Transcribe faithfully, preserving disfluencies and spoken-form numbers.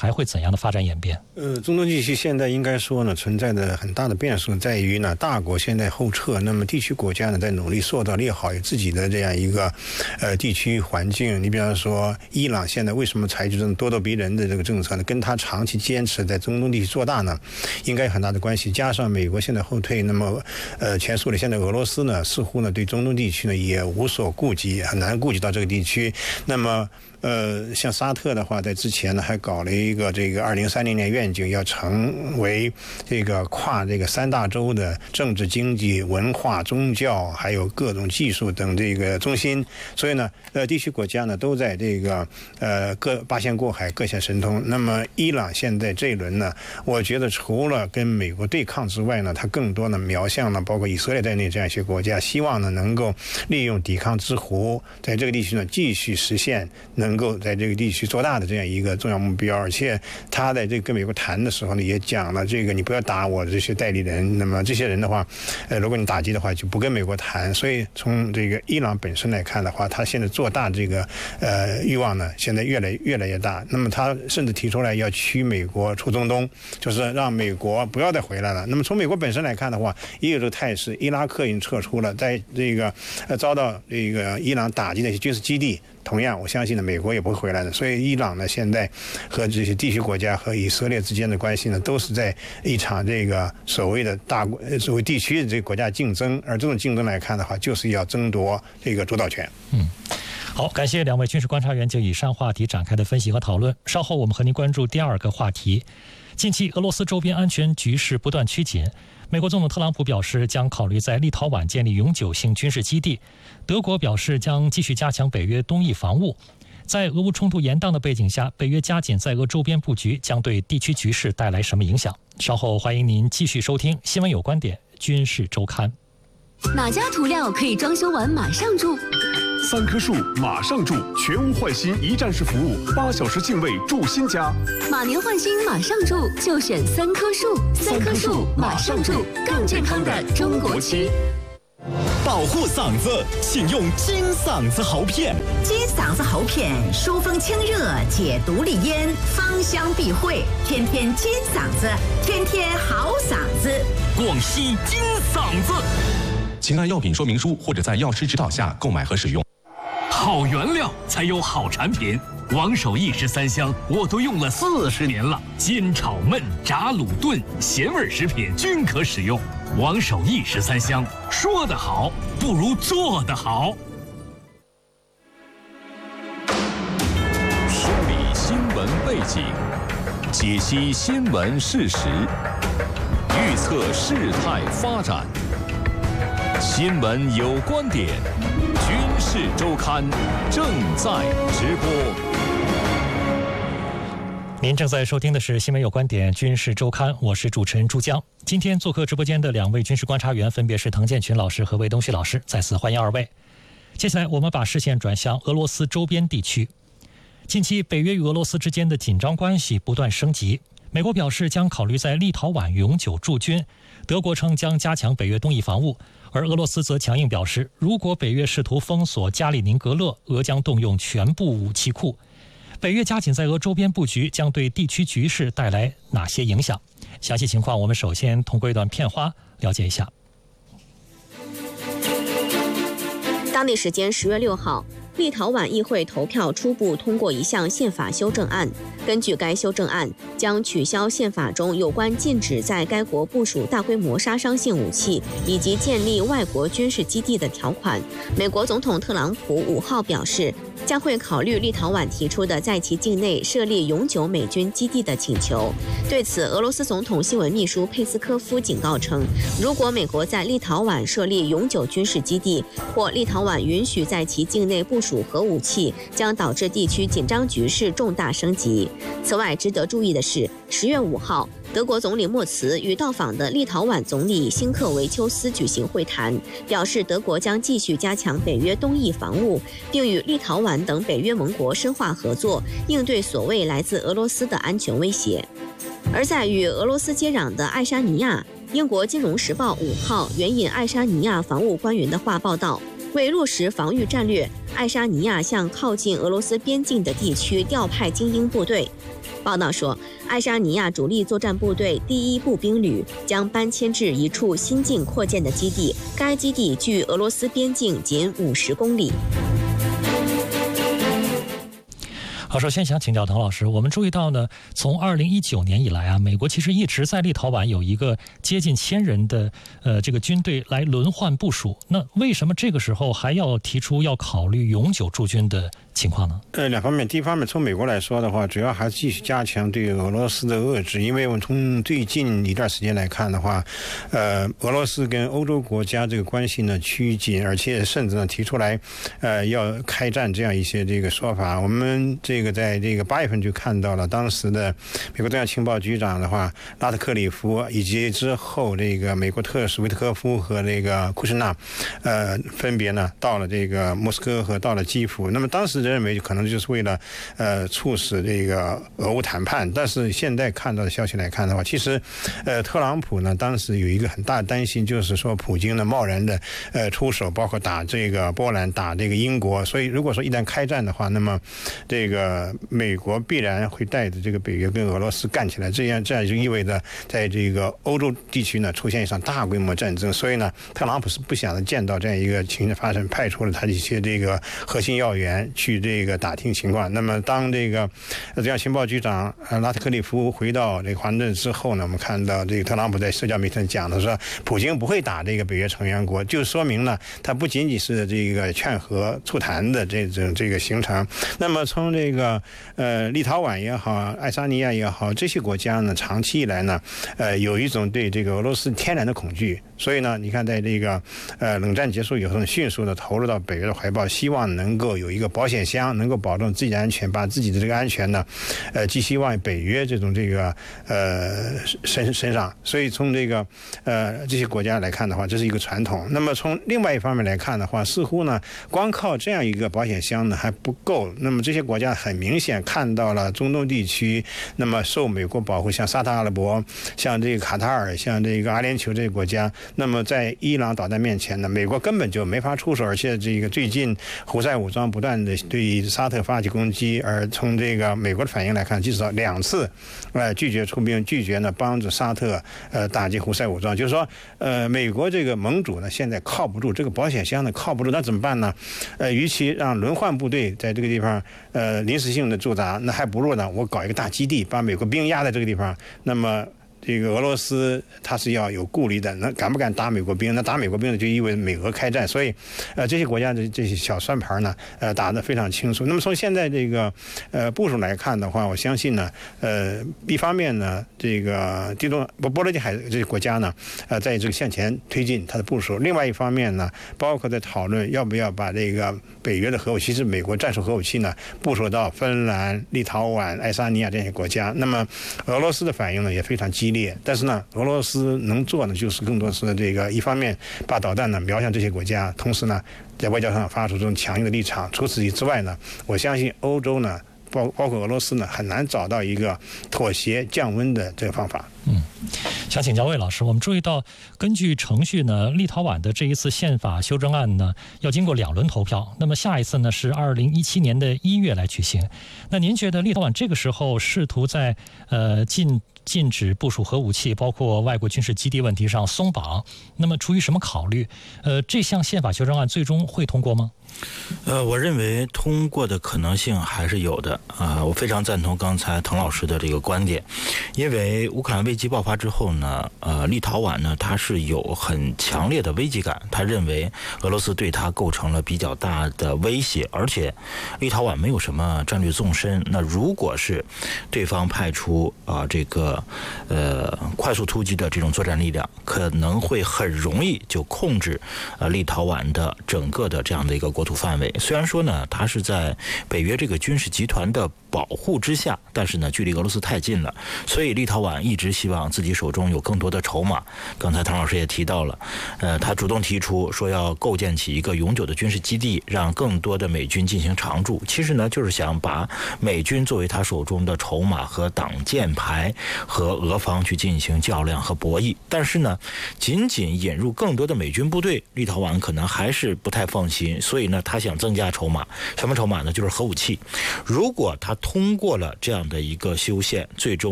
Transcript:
还会怎样的发展演变？ 呃，中东地区现在应该说呢，存在的很大的变数在于呢，大国现在后撤，那么地区国家呢在努力塑造利好自己的这样一个呃地区环境。你比方说，伊朗现在为什么采取这种咄咄逼人的这个政策呢？跟他长期坚持在中东地区做大呢，应该有很大的关系。加上美国现在后退，那么呃，前苏联现在俄罗斯呢，似乎呢对中东地区呢也无所顾及，很难顾及到这个地区。那么呃，像沙特的话，在之前呢还搞了一个这个二零三零年愿景，要成为这个跨这个三大洲的政治、经济、文化、宗教，还有各种技术等这个中心。所以呢，呃，地区国家呢都在这个呃各八仙过海，各显神通。那么伊朗现在这一轮呢，我觉得除了跟美国对抗之外呢，它更多呢瞄向了包括以色列在内这样一些国家，希望呢能够利用抵抗之弧，在这个地区呢继续实现能够在这个地区做大的这样一个重要目标。而且他在这个跟美国谈的时候呢，也讲了这个你不要打我这些代理人，那么这些人的话，呃，如果你打击的话，就不跟美国谈。所以从这个伊朗本身来看的话，他现在做大这个呃欲望呢，现在越来越来越大。那么他甚至提出来要驱美国出中东，就是让美国不要再回来了。那么从美国本身来看的话，也有这个态势，伊拉克已经撤出了，在这个呃遭到这个伊朗打击的一些军事基地。同样，我相信呢，美国也不会回来的。所以，伊朗呢，现在和这些地区国家和以色列之间的关系呢，都是在一场这个所谓的大所谓地区的这个国家竞争。而这种竞争来看的话，就是要争夺这个主导权。 嗯，好，感谢两位军事观察员就以上话题展开的分析和讨论。稍后我们和您关注第二个话题。近期，俄罗斯周边安全局势不断趋紧。美国总统特朗普表示将考虑在立陶宛建立永久性军事基地，德国表示将继续加强北约东翼防务。在俄乌冲突延宕的背景下，北约加紧在俄周边布局将对地区局势带来什么影响？稍后欢迎您继续收听《新闻有观点·军事周刊》。 哪家涂料可以装修完马上住？ 三棵树马上住，全屋换新一站式服务，八小时净位住新家。 马年换新马上住，就选三棵树。三棵树马上住，更健康的中国区。 保护嗓子，请用金嗓子喉片。 金嗓子喉片疏风清热，解毒利咽，芳香避秽，天天金嗓子，天天好嗓子。 广西金嗓子，请按药品说明书或者在药师指导下购买和使用。 好原料才有好产品，王守义十三香我都用了四十年了，煎炒焖炸卤炖咸味食品均可使用。王守义十三香，说得好不如做得好。 梳理新闻背景，解析新闻事实，预测事态发展。新闻有观点，军事周刊正在直播。 您正在收听的是《新闻有观点·军事周刊》，我是主持人朱江。今天做客直播间的两位军事观察员分别是滕建群老师和魏东旭老师，再次欢迎二位。接下来我们把视线转向俄罗斯周边地区。近期北约与俄罗斯之间的紧张关系不断升级，美国表示将考虑在立陶宛永久驻军，德国称将加强北约东翼防务，而俄罗斯则强硬表示，如果北约试图封锁加里宁格勒，俄将动用全部武器库。北约加紧在俄周边布局将对地区局势带来哪些影响？详细情况我们首先通过一段片花了解一下。 当地时间十月六号，立陶宛议会投票初步通过一项宪法修正案。根据该修正案，将取消宪法中有关禁止在该国部署大规模杀伤性武器以及建立外国军事基地的条款。美国总统特朗普五号表示，将会考虑立陶宛提出的在其境内设立永久美军基地的请求。对此，俄罗斯总统新闻秘书佩斯科夫警告称，如果美国在立陶宛设立永久军事基地，或立陶宛允许在其境内部署核武器，将导致地区紧张局势重大升级。此外，值得注意的是，十月五号，德国总理默茨与到访的立陶宛总理辛克维丘斯举行会谈，表示德国将继续加强北约东翼防务，并与立陶宛等北约盟国深化合作，应对所谓来自俄罗斯的安全威胁。而在与俄罗斯接壤的爱沙尼亚，英国《金融时报》五号援引爱沙尼亚防务官员的话报道， 为落实防御战略，爱沙尼亚向靠近俄罗斯边境的地区调派精英部队。报道说，爱沙尼亚主力作战部队第一步兵旅将搬迁至一处新近扩建的基地，该基地距俄罗斯边境仅五十公里。 好，首先想请教滕老师，我们注意到呢，从二零一九年以来啊，美国其实一直在立陶宛有一个接近千人的呃这个军队来轮换部署。那为什么这个时候还要提出要考虑永久驻军的情况呢？ 呃，两方面，第一方面，从美国来说的话，主要还是继续加强对俄罗斯的遏制，因为我们从最近一段时间来看的话，呃，俄罗斯跟欧洲国家这个关系呢趋近，而且甚至呢提出来，呃，要开战这样一些这个说法。我们这个在这个八月份就看到了当时的美国中央情报局长的话，拉特克里夫，以及之后这个美国特使维特科夫和这个库什纳，呃，分别呢到了这个莫斯科和到了基辅。那么当时认为可能就是为了呃促使这个俄乌谈判，但是现在看到的消息来看的话，其实呃特朗普呢当时有一个很大的担心，就是说普京呢贸然的呃出手，包括打这个波兰、打这个英国，所以如果说一旦开战的话，那么这个美国必然会带着这个北约跟俄罗斯干起来，这样这样就意味着在这个欧洲地区呢出现一场大规模战争，所以呢特朗普是不想见到这样一个情形发生，派出了他的一些这个核心要员去这个打听情况。那么当这个这样情报局长拉特克利夫回到这个华盛顿之后呢，我们看到这个特朗普在社交媒体上讲的说，普京不会打这个北约成员国，就说明了他不仅仅是这个劝和促谈的这种这个行程。那么从这个呃立陶宛也好，爱沙尼亚也好，这些国家呢长期以来呢呃有一种对这个俄罗斯天然的恐惧，所以呢你看在这个呃冷战结束以后，迅速的投入到北约的怀抱，希望能够有一个保险箱，能够保证自己的安全，把自己的这个安全呢呃寄希望北约这种这个呃身身上。所以从这个呃这些国家来看的话，这是一个传统。那么从另外一方面来看的话，似乎呢光靠这样一个保险箱呢还不够。那么这些国家很明显看到了中东地区那么受美国保护，像沙特阿拉伯、像这个卡塔尔、像这个阿联酋这些国家，那么在伊朗导弹面前呢，美国根本就没法出手，而且这个最近胡塞武装不断的对沙特发起攻击，而从这个美国的反应来看，至少两次呃拒绝出兵，拒绝呢帮助沙特呃打击胡塞武装，就是说呃美国这个盟主呢现在靠不住，这个保险箱呢靠不住，那怎么办呢？呃与其让轮换部队在这个地方呃临时性的驻扎，那还不如呢我搞一个大基地，把美国兵压在这个地方，那么这个俄罗斯它是要有顾虑的，那敢不敢打美国兵？那打美国兵呢，就意味着美俄开战。所以，呃，这些国家的这些小算盘呢，呃，打得非常清楚。那么从现在这个呃部署来看的话，我相信呢，呃，一方面呢，这个地中波波罗的海这些国家呢，呃，在这个向前推进它的部署；另外一方面呢，包括在讨论要不要把这个北约的核武器，是美国战术核武器呢，部署到芬兰、立陶宛、爱沙尼亚这些国家。那么俄罗斯的反应呢，也非常激烈。但是呢，俄罗斯能做的就是更多是这个一方面把导弹呢瞄向这些国家，同时呢在外交上发出这种强硬的立场。除此之外呢，我相信欧洲呢，包包括俄罗斯呢，很难找到一个妥协降温的这个方法。 嗯，想请教魏老师，我们注意到，根据程序呢，立陶宛的这一次宪法修正案呢，要经过两轮投票。那么下一次呢是二零一七年的一月来举行。那您觉得立陶宛这个时候试图在呃禁禁止部署核武器，包括外国军事基地问题上松绑，那么出于什么考虑？呃，这项宪法修正案最终会通过吗？ 呃，我认为通过的可能性还是有的啊、呃，我非常赞同刚才滕老师的这个观点，因为乌克兰危机爆发之后呢，呃，立陶宛呢，它是有很强烈的危机感，他认为俄罗斯对它构成了比较大的威胁，而且立陶宛没有什么战略纵深，那如果是对方派出啊、呃、这个呃快速突击的这种作战力量，可能会很容易就控制呃立陶宛的整个的这样的一个国土范围。虽然说呢，它是在北约这个军事集团的保护之下，但是呢，距离俄罗斯太近了，所以立陶宛一直希望自己手中有更多的筹码。刚才唐老师也提到了，呃，他主动提出说要构建起一个永久的军事基地，让更多的美军进行常驻。其实呢，就是想把美军作为他手中的筹码和挡箭牌，和俄方去进行较量和博弈。但是呢，仅仅引入更多的美军部队，立陶宛可能还是不太放心，所以呢，他想增加筹码。什么筹码呢？就是核武器。如果他通过了这样的一个修宪，最终